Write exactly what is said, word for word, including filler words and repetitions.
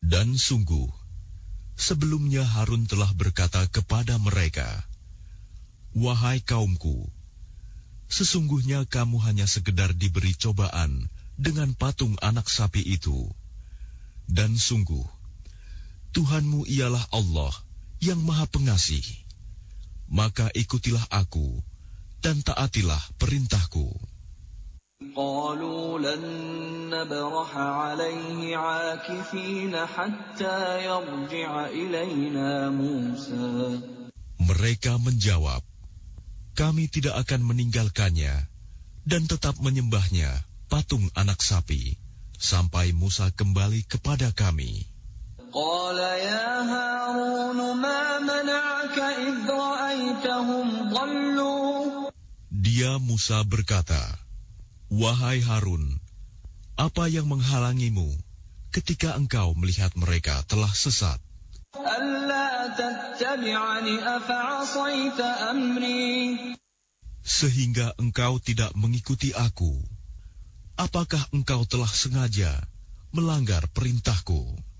Dan sungguh, sebelumnya Harun telah berkata kepada mereka, "Wahai kaumku, sesungguhnya kamu hanya sekedar diberi cobaan dengan patung anak sapi itu. Dan sungguh, Tuhanmu ialah Allah yang Maha Pengasih. Maka ikutilah aku dan taatilah perintahku." قالوا لن نبرح عليه عاكفين حتى يرجع إلينا موسى. Mereka menjawab, "Kami tidak akan meninggalkannya dan tetap menyembahnya patung anak sapi sampai Musa kembali kepada kami." قال يا هارون ما منعك إذ رأيتهم ضلوا. Dia Musa berkata, "Wahai Harun, apa yang menghalangimu ketika engkau melihat mereka telah sesat? ألا تتبعني أفعصيت أمري. Sehingga engkau tidak mengikuti aku. Apakah engkau telah sengaja melanggar perintahku?"